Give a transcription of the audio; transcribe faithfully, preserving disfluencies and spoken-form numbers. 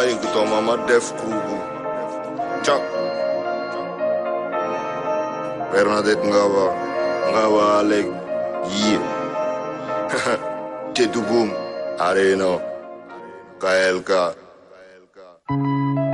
écoutons Mama Def Krugu. Ciao. Bernadette Ngaba. Ngaba Alec. Yeah. Tedubum. Arena. K L K.